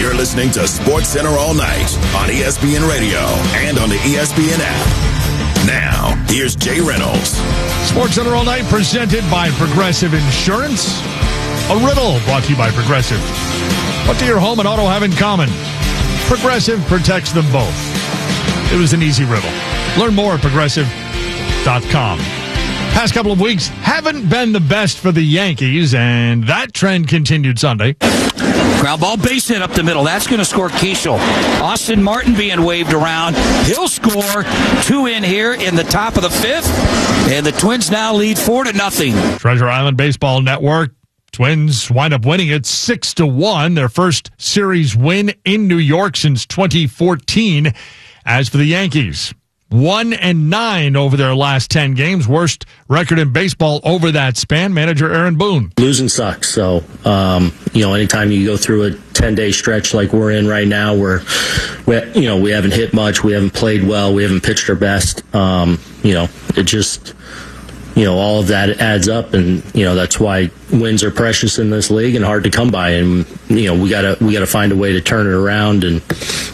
You're listening to Sports Center all night on ESPN Radio and on the ESPN app. Now, here's Jay Reynolds. Sports Center all night presented by Progressive Insurance. A riddle brought to you by Progressive. What do your home and auto have in common? Progressive protects them both. It was an easy riddle. Learn more at Progressive.com. Past couple of weeks haven't been the best for the Yankees, and that trend continued Sunday. Ground ball base hit up the middle. That's going to score Keishel. Austin Martin being waved around. He'll score. 2 in here in the top of the 5th. And the Twins now lead 4-0. Treasure Island Baseball Network. Twins wind up winning it 6-1. Their first series win in New York since 2014. As for the Yankees, 1-9 over their last 10 games. Worst record in baseball over that span. Manager Aaron Boone. Losing sucks. So, anytime you go through a 10-day stretch like we're in right now, where we haven't hit much, we haven't played well, we haven't pitched our best. It just, all of that adds up, and that's why wins are precious in this league and hard to come by. And we gotta find a way to turn it around and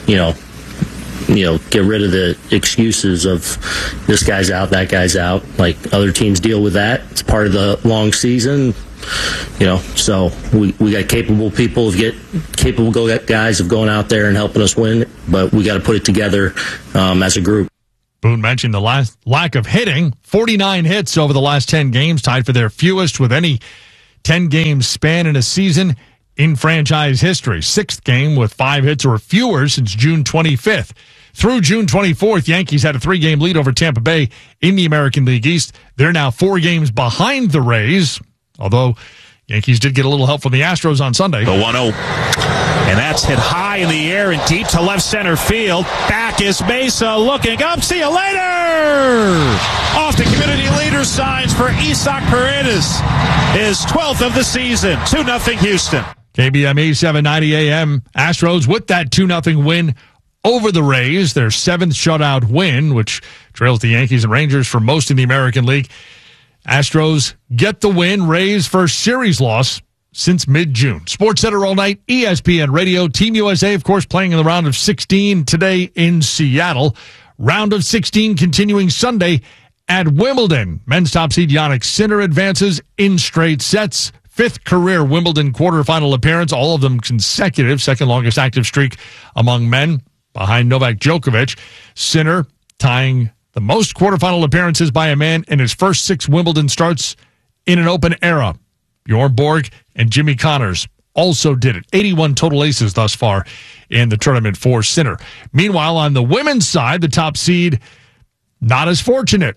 get rid of the excuses of this guy's out, that guy's out. Like other teams deal with that. It's part of the long season, So we got capable guys of going out there and helping us win, but we got to put it together as a group. Boone mentioned the lack of hitting. 49 hits over the last 10 games, tied for their fewest with any 10-game span in a season in franchise history. 6th game with 5 hits or fewer since June 25th. Through June 24th, Yankees had a 3-game lead over Tampa Bay in the American League East. They're now 4 games behind the Rays, although Yankees did get a little help from the Astros on Sunday. The 1-0. And that's hit high in the air and deep to left center field. Back is Mesa looking up. See you later! Off the community leader signs for Isaac Paredes. His 12th of the season. 2-0 Houston. KBME 790 AM. Astros with that 2-0 win over the Rays. Their 7th shutout win, which trails the Yankees and Rangers for most in the American League. Astros get the win. Rays' first series loss since mid-June. Sports Center all night, ESPN Radio. Team USA, of course, playing in the round of 16 today in Seattle. Round of 16 continuing Sunday at Wimbledon. Men's top seed Jannik Sinner advances in straight sets. 5th career Wimbledon quarterfinal appearance, all of them consecutive. 2nd longest active streak among men, behind Novak Djokovic. Sinner tying the most quarterfinal appearances by a man in his first 6 Wimbledon starts in an open era. Bjorn Borg and Jimmy Connors also did it. 81 total aces thus far in the tournament for Sinner. Meanwhile, on the women's side, the top seed not as fortunate.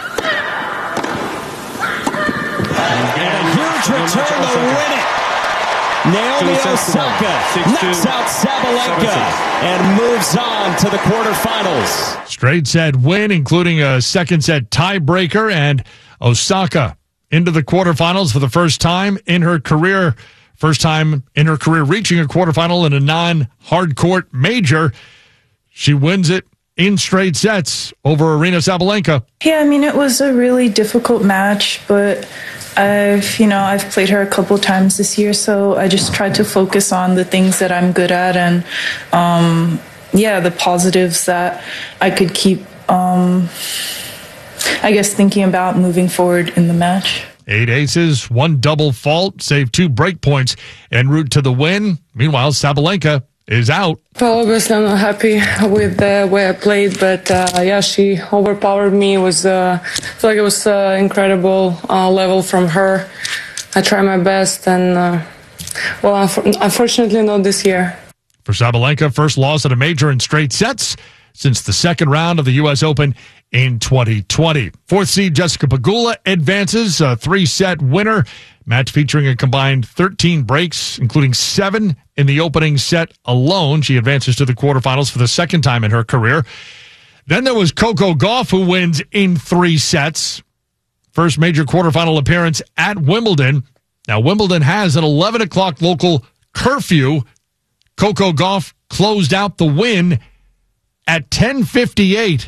And a huge return to win it. Naomi Osaka knocks out Sabalenka and moves on to the quarterfinals. Straight set win, including a 2nd set tiebreaker, and Osaka into the quarterfinals for the first time in her career. First time in her career reaching a quarterfinal in a non-hard court major. She wins it in straight sets over Aryna Sabalenka. Yeah, it was a really difficult match, but I've played her a couple times this year, so I just tried to focus on the things that I'm good at and, the positives that I could keep, thinking about moving forward in the match. 8 aces, 1 double fault, saved 2 break points en route to the win. Meanwhile, Sabalenka is out. Well, obviously, I'm not happy with the way I played, but she overpowered me. I feel like it was incredible level from her. I tried my best, and unfortunately, not this year. For Sabalenka, first loss at a major in straight sets since the 2nd round of the U.S. Open in 2020. 4th seed Jessica Pegula advances, a 3-set winner. Match featuring a combined 13 breaks, including 7 in the opening set alone. She advances to the quarterfinals for the 2nd time in her career. Then there was Coco Gauff, who wins in 3 sets. First major quarterfinal appearance at Wimbledon. Now, Wimbledon has an 11 o'clock local curfew. Coco Gauff closed out the win at 10:58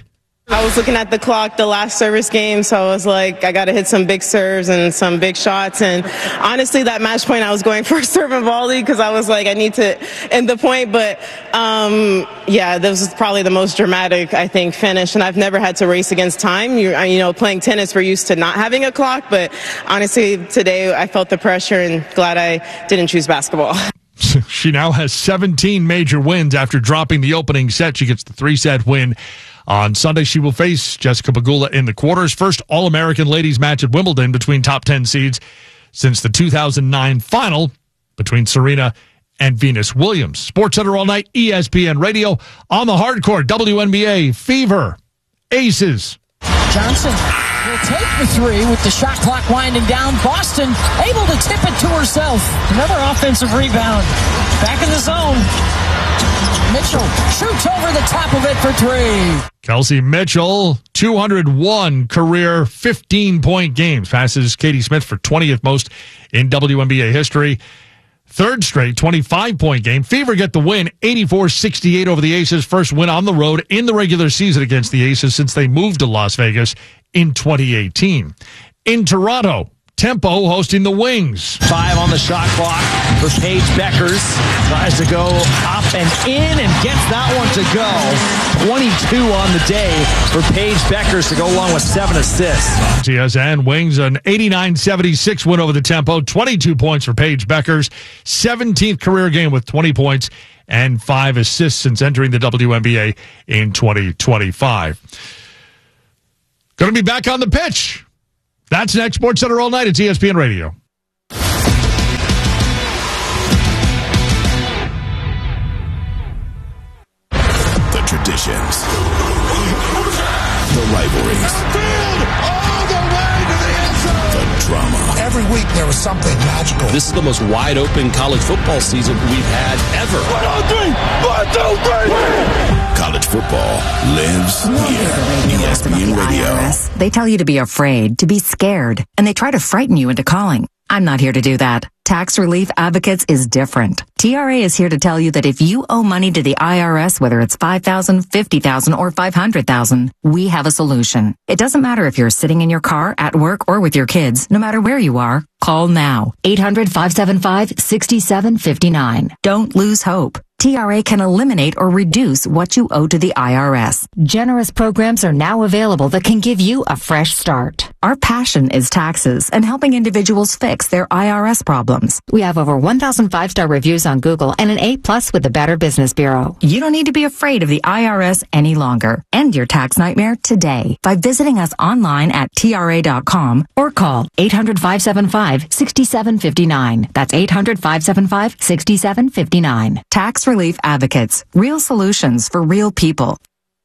I was looking at the clock the last service game, so I was like, I got to hit some big serves and some big shots. And honestly, that match point, I was going for a serve and volley because I was like, I need to end the point. But this was probably the most dramatic, I think, finish. And I've never had to race against time. Playing tennis, we're used to not having a clock. But honestly, today I felt the pressure and glad I didn't choose basketball. She now has 17 major wins after dropping the opening set. She gets the 3-set win. On Sunday, she will face Jessica Pegula in the quarters. First All-American ladies match at Wimbledon between top 10 seeds since the 2009 final between Serena and Venus Williams. SportsCenter all night, ESPN Radio. On the hardcourt, WNBA, Fever, Aces. Johnson will take the three with the shot clock winding down. Boston able to tip it to herself. Another offensive rebound. Back in the zone. Mitchell shoots over the top of it for three. Kelsey Mitchell, 201 career 15-point games. Passes Katie Smith for 20th most in WNBA history. Third straight 25-point game. Fever get the win, 84-68 over the Aces. First win on the road in the regular season against the Aces since they moved to Las Vegas in 2018. In Toronto, Tempo hosting the Wings. 5 on the shot clock for Paige Beckers. Tries to go up and in and gets that one to go. 22 on the day for Paige Beckers to go along with 7 assists. TSN Wings an 89-76 win over the Tempo. 22 points for Paige Beckers. 17th career game with 20 points and 5 assists since entering the WNBA in 2025. Going to be back on the pitch. That's next. SportsCenter all night. It's ESPN Radio. The traditions. The rivalries. All the way to the end zone. The drama. Every week there was something magical. This is the most wide open college football season we've had ever. 1, 2, 3. College football lives here. ESPN Radio. They tell you to be afraid, to be scared, and they try to frighten you into calling. I'm not here to do that. Tax Relief Advocates is different. TRA is here to tell you that if you owe money to the IRS, whether it's $5,000, $50,000, or $500,000, we have a solution. It doesn't matter if you're sitting in your car, at work, or with your kids. No matter where you are, call now. 800-575-6759. Don't lose hope. TRA can eliminate or reduce what you owe to the IRS. Generous programs are now available that can give you a fresh start. Our passion is taxes and helping individuals fix their IRS problems. We have over 1,000 5-star reviews on Google and an A+ with the Better Business Bureau. You don't need to be afraid of the IRS any longer. End your tax nightmare today by visiting us online at TRA.com or call 800-575-6759. That's 800-575-6759. Tax Relief Advocates. Real solutions for real people.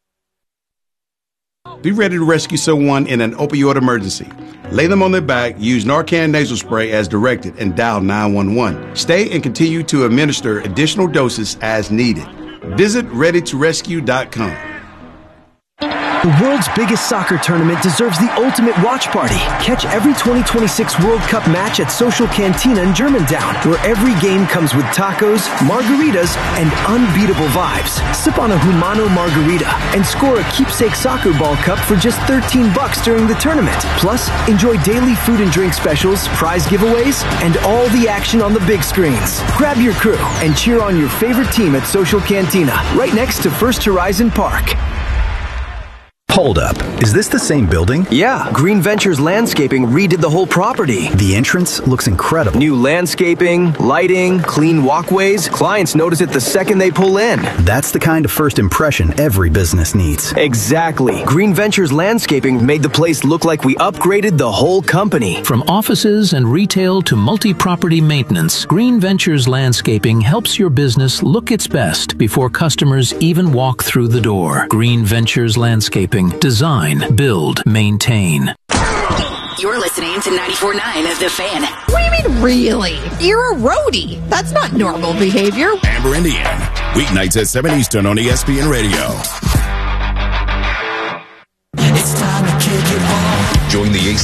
Be ready to rescue someone in an opioid emergency. Lay them on their back, use Narcan nasal spray as directed, and dial 911. Stay and continue to administer additional doses as needed. Visit ReadyToRescue.com. The world's biggest soccer tournament deserves the ultimate watch party. Catch every 2026 World Cup match at Social Cantina in Germantown, where every game comes with tacos, margaritas, and unbeatable vibes. Sip on a Humano margarita and score a keepsake soccer ball cup for just $13 during the tournament. Plus, enjoy daily food and drink specials, prize giveaways, and all the action on the big screens. Grab your crew and cheer on your favorite team at Social Cantina, right next to First Horizon Park. Hold up. Is this the same building? Yeah. Green Ventures Landscaping redid the whole property. The entrance looks incredible. New landscaping, lighting, clean walkways. Clients notice it the second they pull in. That's the kind of first impression every business needs. Exactly. Green Ventures Landscaping made the place look like we upgraded the whole company. From offices and retail to multi-property maintenance, Green Ventures Landscaping helps your business look its best before customers even walk through the door. Green Ventures Landscaping. Design, build, maintain. You're listening to 94.9 of The Fan. What do you mean, really? You're a roadie. That's not normal behavior. Amber Indian. Weeknights at 7 Eastern on ESPN Radio. It's time to kick it off. Join the AC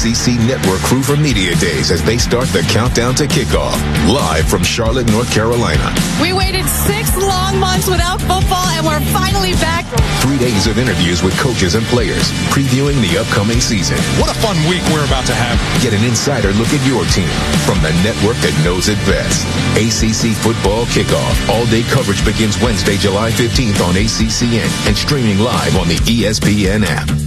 ACC Network crew for Media Days as they start the countdown to kickoff. Live from Charlotte, North Carolina. We waited 6 long months without football, and we're finally back. 3 days of interviews with coaches and players, previewing the upcoming season. What a fun week we're about to have. Get an insider look at your team from the network that knows it best. ACC Football Kickoff. All-day coverage begins Wednesday, July 15th on ACCN and streaming live on the ESPN app.